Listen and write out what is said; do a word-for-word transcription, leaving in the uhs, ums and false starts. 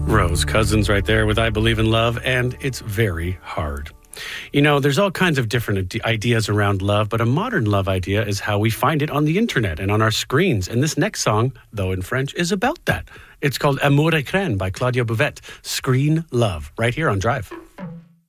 Rose Cousins right there with I Believe in Love, and it's very hard. You know, there's all kinds of different ideas around love, but a modern love idea is how we find it on the internet and on our screens. And this next song, though in French, is about that. It's called Amour écran by Claudia Bouvette. Screen Love, right here on Drive.